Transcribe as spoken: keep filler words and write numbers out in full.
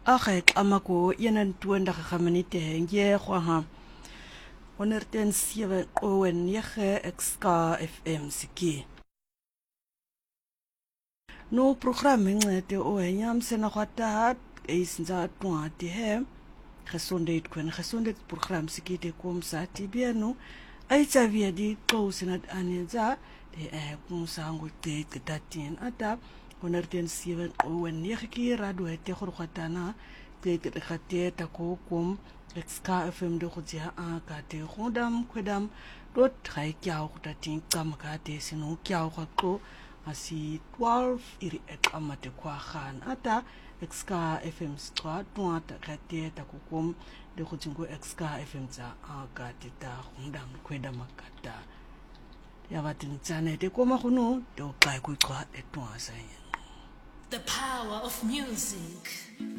Agek amako eenentwintig minute nge ha honderd sewe komma nege X K F M siki. No program ngcede o enyam sena kwata isinza twati he gesondheid kwen gesondheid program siki de kom sa tibiano aitsa via di close na aneza de e kom sa ngote tatin ata honderd sewe komma nege ki radio te khurkhatana te te khate ta ko kom X K F M de khotsia a ka te khodam khwedam dot khai kyao khutatin kam ka te sino kyao kho asi twelve iri ekamate kwa khan ata X K F M stra twata khate ta ko kom de khotsingo X K F M za a ka te ta khodam khwedam makata ya batin tsane te koma khono to kai ku kwa e twa sa. The power of music.